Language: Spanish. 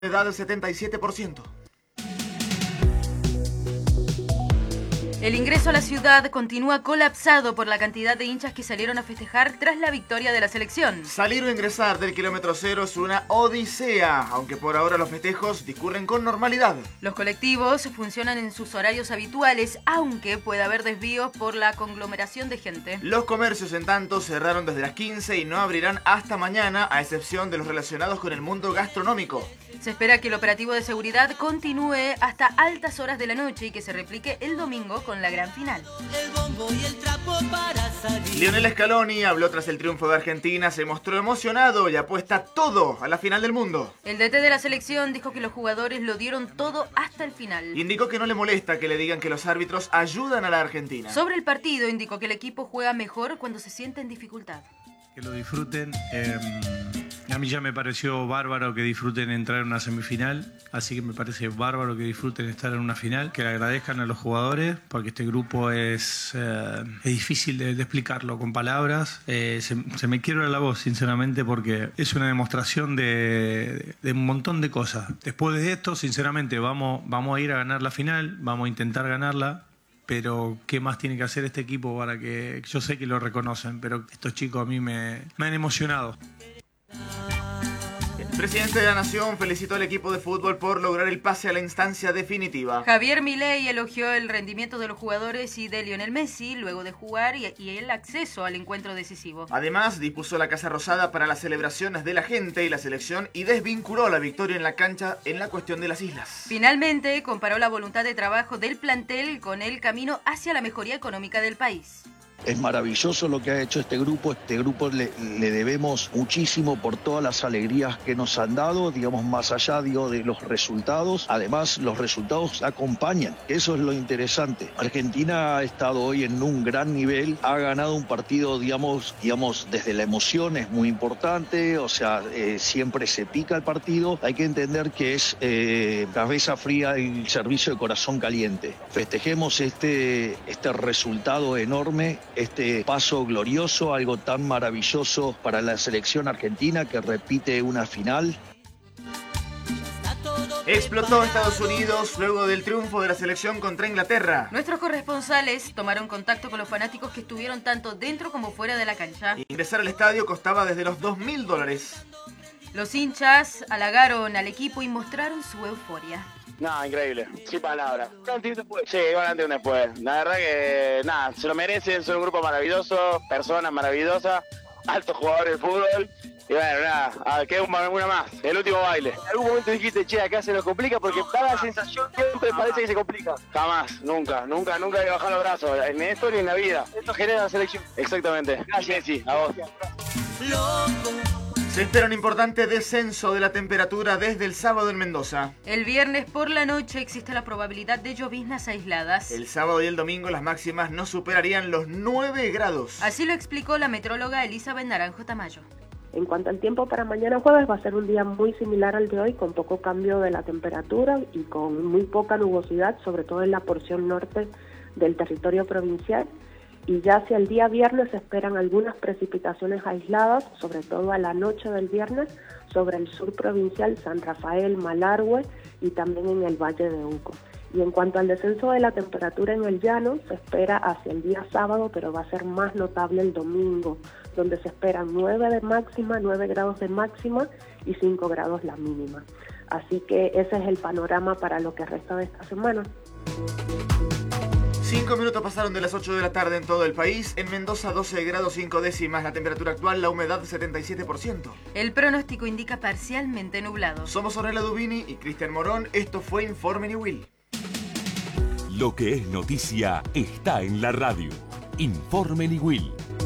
Edad del 77%. El ingreso a la ciudad continúa colapsado por la cantidad de hinchas que salieron a festejar tras la victoria de la selección. Salir o ingresar del kilómetro cero es una odisea, aunque por ahora los festejos discurren con normalidad. Los colectivos funcionan en sus horarios habituales, aunque puede haber desvíos por la conglomeración de gente. Los comercios, en tanto, cerraron desde las 15 y no abrirán hasta mañana, a excepción de los relacionados con el mundo gastronómico. Se espera que el operativo de seguridad continúe hasta altas horas de la noche y que se replique el domingo con la gran final. Lionel Scaloni habló tras el triunfo de Argentina, se mostró emocionado y apuesta todo a la final del mundo. El DT de la selección dijo que los jugadores lo dieron todo hasta el final. Indicó que no le molesta que le digan que los árbitros ayudan a la Argentina. Sobre el partido, indicó que el equipo juega mejor cuando se siente en dificultad. Que lo disfruten. A mí ya me pareció bárbaro que disfruten entrar en una semifinal, así que me parece bárbaro que disfruten estar en una final, que le agradezcan a los jugadores, porque este grupo es difícil de explicarlo con palabras. Se me quiebra la voz, sinceramente, porque es una demostración de un montón de cosas. Después de esto, sinceramente, vamos a ir a ganar la final, vamos a intentar ganarla. Pero ¿qué más tiene que hacer este equipo para que... Yo sé que lo reconocen, pero estos chicos a mí me han emocionado. El presidente de la Nación felicitó al equipo de fútbol por lograr el pase a la instancia definitiva. Javier Milei elogió el rendimiento de los jugadores y de Lionel Messi luego de jugar y el acceso al encuentro decisivo. Además, dispuso la Casa Rosada para las celebraciones de la gente y la selección y desvinculó la victoria en la cancha en la cuestión de las islas. Finalmente, comparó la voluntad de trabajo del plantel con el camino hacia la mejoría económica del país. Es maravilloso lo que ha hecho este grupo le debemos muchísimo por todas las alegrías que nos han dado, digamos, más allá de los resultados. Además, los resultados acompañan, eso es lo interesante. Argentina ha estado hoy en un gran nivel, ha ganado un partido, digamos desde la emoción es muy importante, o sea, siempre se pica el partido. Hay que entender que es cabeza fría y servicio de corazón caliente. Festejemos este resultado enorme, este paso glorioso, algo tan maravilloso para la selección argentina que repite una final. Explotó Estados Unidos luego del triunfo de la selección contra Inglaterra. Nuestros corresponsales tomaron contacto con los fanáticos que estuvieron tanto dentro como fuera de la cancha. Ingresar al estadio costaba desde los $2.000. Los hinchas halagaron al equipo y mostraron su euforia. No, increíble, sin palabras. Sí, igualmente un después. La verdad que, nada, se lo merecen, son un grupo maravilloso, personas maravillosas, altos jugadores de fútbol. Y bueno, nada, queda una más, el último baile. En algún momento dijiste, che, acá se nos complica porque da la sensación siempre parece que se complica. Jamás, nunca hay que bajar los brazos, en esto ni en la vida. Esto genera la selección. Exactamente. Gracias, sí, a vos. Se espera un importante descenso de la temperatura desde el sábado en Mendoza. El viernes por la noche existe la probabilidad de lloviznas aisladas. El sábado y el domingo las máximas no superarían los 9 grados. Así lo explicó la metróloga Elizabeth Naranjo Tamayo. En cuanto al tiempo para mañana jueves, va a ser un día muy similar al de hoy, con poco cambio de la temperatura y con muy poca nubosidad, sobre todo en la porción norte del territorio provincial. Y ya hacia el día viernes se esperan algunas precipitaciones aisladas, sobre todo a la noche del viernes, sobre el sur provincial, San Rafael, Malargüe y también en el Valle de Uco. Y en cuanto al descenso de la temperatura en el llano, se espera hacia el día sábado, pero va a ser más notable el domingo, donde se esperan 9 grados de máxima y 5 grados la mínima. Así que ese es el panorama para lo que resta de esta semana. 5 minutos pasaron de las 8 de la tarde en todo el país. En Mendoza 12 grados 5 décimas la temperatura actual, la humedad 77%. El pronóstico indica parcialmente nublado. Somos Ornella Dubini y Cristian Morón. Esto fue Informe Niwil. Lo que es noticia está en la radio. Informe Niwil.